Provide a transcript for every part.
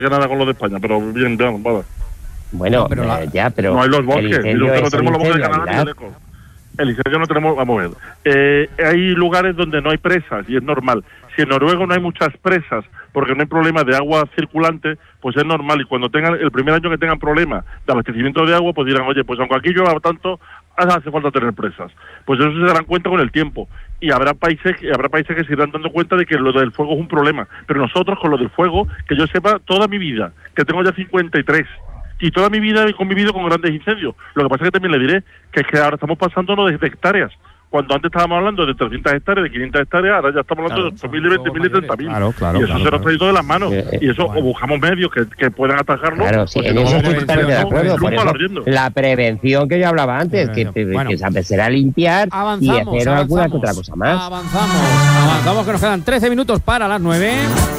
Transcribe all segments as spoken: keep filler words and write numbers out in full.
nada con lo de España, pero bien, bien, vale. Bueno, pero la... eh, ya, pero... No hay los bosques, y nosotros no tenemos los bosques de Canadá ni lejos. El incendio no tenemos, vamos a ver. Eh, hay lugares donde no hay presas, y es normal. Si en Noruega no hay muchas presas, porque no hay problema de agua circulante, pues es normal. Y cuando tengan, el primer año que tengan problemas de abastecimiento de agua, pues dirán, oye, pues aunque aquí llueva tanto, hace falta tener presas. Pues eso se darán cuenta con el tiempo. Y habrá países, habrá países que se irán dando cuenta de que lo del fuego es un problema. Pero nosotros, con lo del fuego, que yo sepa, toda mi vida, que tengo ya cincuenta y tres, y toda mi vida he convivido con grandes incendios. Lo que pasa es que también le diré que es que ahora estamos pasándonos de hectáreas. Cuando antes estábamos hablando de trescientas hectáreas, de quinientas hectáreas, ahora ya estamos hablando claro, de ocho mil, veinte mil y treinta mil. Claro, claro, y eso claro, se nos claro. ha traído de las manos. Eh, y eso, bueno. o buscamos medios que, que puedan atajarlo. Claro, sí, en eso estoy totalmente de acuerdo. Por eso, la prevención que yo hablaba antes, bueno, que, bueno. que será limpiar avanzamos, y hacer alguna que otra cosa más. Avanzamos, avanzamos, que nos quedan trece minutos para las nueve.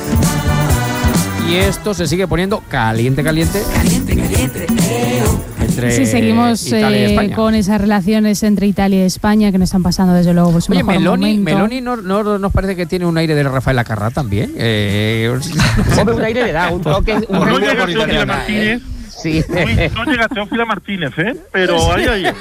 Y esto se sigue poniendo caliente, caliente. Caliente, caliente. Entre sí, seguimos eh, con esas relaciones entre Italia y España que nos están pasando desde luego por su Oye, mejor Meloni, momento. Meloni no, no nos parece que tiene un aire de Rafael Acarrá también. Eh, Hombre, un aire le da, un toque. Un no toque llega Teófila Martínez. Sí. Uy, no llega Teófila Martínez, ¿eh? Pero ahí, ahí.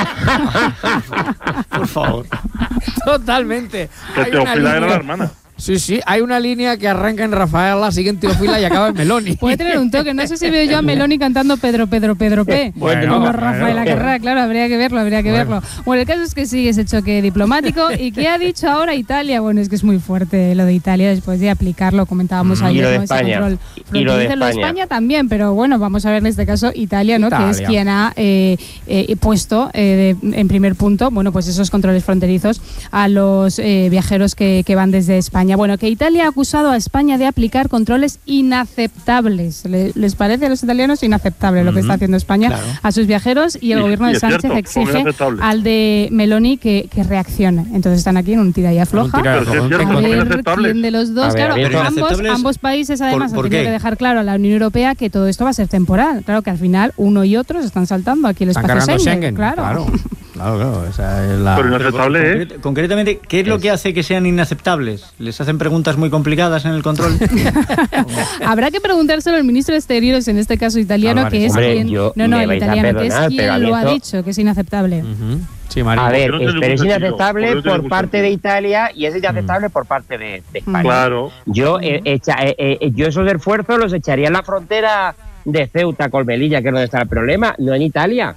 Por favor. Totalmente. Que Teófila era la hermana. Sí, sí, hay una línea que arranca en Rafaela, sigue en Teófila y acaba en Meloni. Puede tener un toque, no sé si veo yo a Meloni cantando Pedro, Pedro, Pedro P. Bueno, como bueno, Rafael Acarrá, claro, habría que verlo, habría que bueno. verlo. Bueno, el caso es que sigue ese choque diplomático. ¿Y qué ha dicho ahora Italia? Bueno, es que es muy fuerte lo de Italia después de aplicarlo, comentábamos mm, ayer, y lo de ¿no? España. Ese control y lo de España. Lo de España también, pero bueno, vamos a ver en este caso Italia, ¿no? Italia. Que es quien ha eh, eh, puesto eh, de, en primer punto, bueno, pues esos controles fronterizos a los eh, viajeros que, que van desde España. Bueno, que Italia ha acusado a España de aplicar controles inaceptables. ¿Les parece a los italianos inaceptable lo que está haciendo España claro. a sus viajeros? Y el y, gobierno y de Sánchez cierto, exige al de Meloni que, que reaccione. Entonces están aquí en un tira y afloja. Tira a ver quién de los dos. Ver, claro, ambos, ambos países además ¿Por, por han tenido qué? que dejar claro a la Unión Europea que todo esto va a ser temporal. Claro que al final uno y otro se están saltando aquí el están espacio Schengen. Schengen. Claro. Claro. Claro, claro, esa es la... Pero inaceptable Pero, es... concret- concretamente, ¿qué es lo que hace que sean inaceptables? ¿Les hacen preguntas muy complicadas en el control? Habrá que preguntárselo al ministro de Exteriores, en este caso italiano, Álvarez. que es Hombre, quien... yo, No, no, el italiano, perdonar, que es quien lo ha dicho, que es inaceptable. Uh-huh. Sí, María. A ver, no es, pero es inaceptable no por parte de Italia y es inaceptable mm. por parte de, de España. Claro. Yo, eh, echa, eh, eh, yo esos esfuerzos los echaría en la frontera de Ceuta con Melilla, que es donde está el problema, no en Italia.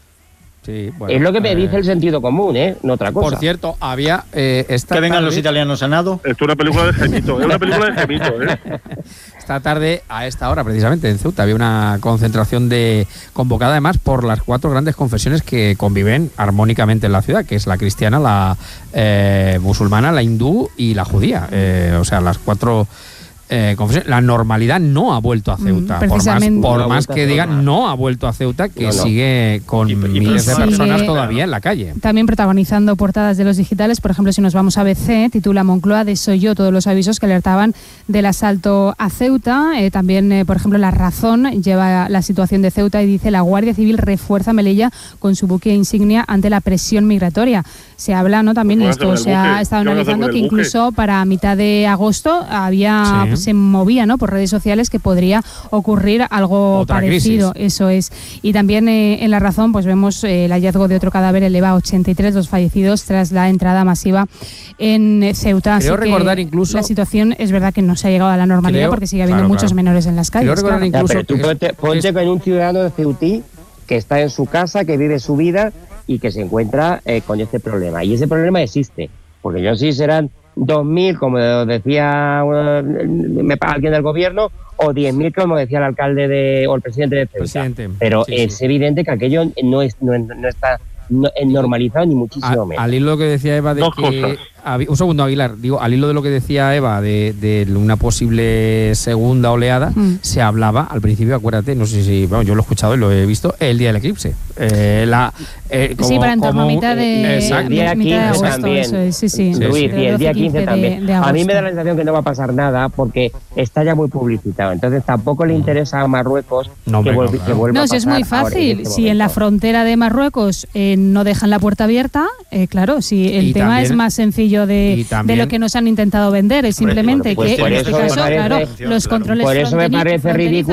Sí, bueno, es lo que me eh, dice el sentido común, ¿eh? No otra cosa. Por cierto, había eh, esta que vengan tarde, los italianos a nado. Esto es una película de Gemito, es una película de Gemito, ¿eh? Esta tarde, a esta hora precisamente, en Ceuta, había una concentración de convocada además por las cuatro grandes confesiones que conviven armónicamente en la ciudad, que es la cristiana, la eh, musulmana, la hindú y la judía. Eh, o sea, las cuatro... Eh, la normalidad no ha vuelto a Ceuta, mm, por más, por no más que digan, no ha vuelto a Ceuta, que no, no. sigue con y, y, miles de personas sigue todavía en la calle. También protagonizando portadas de los digitales, por ejemplo, si nos vamos a B C, titula Moncloa desoyó todos los avisos que alertaban del asalto a Ceuta. Eh, también, eh, por ejemplo, La Razón lleva la situación de Ceuta y dice la Guardia Civil refuerza Melilla con su buque insignia ante la presión migratoria. Se habla, ¿no? También de esto, se ha estado analizando que incluso para mitad de agosto había... Sí. se movía, ¿no? Por redes sociales que podría ocurrir algo Otra parecido. Crisis. Eso es. Y también eh, en La Razón pues vemos eh, el hallazgo de otro cadáver eleva a ochenta y tres los fallecidos tras la entrada masiva en Ceuta. Creo Así recordar que incluso... la situación es verdad que no se ha llegado a la normalidad creo, porque sigue habiendo claro, muchos claro. menores en las calles. Creo recordar claro. incluso... Ya, pero tú ponte, ponte con un ciudadano de Ceutí que está en su casa, que vive su vida y que se encuentra eh, con este problema. Y ese problema existe. Porque yo sí serán dos mil, como decía uh, me paga alguien del gobierno, o diez mil, como decía el alcalde de, o el presidente de Ceuta. Presidente. Pero sí, es sí. evidente que aquello no, es, no, no está no, normalizado ni muchísimo a, menos. Al hilo de lo que decía Eva de Dos que... cosas. Un segundo, Aguilar. Digo, al hilo de lo que decía Eva de, de una posible segunda oleada, mm. se hablaba al principio, acuérdate, no sé si, bueno, yo lo he escuchado y lo he visto, el día del eclipse. Eh, la, eh, como, sí, para en torno a mitad de, el día mitad de agosto, también. Eso es, sí, sí. Sí, Luis, sí. Y el día quince también. De, de a mí me da la sensación que no va a pasar nada porque está ya muy publicitado. Entonces tampoco le interesa a Marruecos no, que, hombre, vuelva, no, claro. que vuelva no, a si pasar. es muy fácil. En este si en la frontera de Marruecos eh, no dejan la puerta abierta, eh, claro, si el y tema también, es más sencillo de, de lo que nos han intentado vender, es simplemente pues que en este caso, parece, claro, los controles por eso me parece ridículo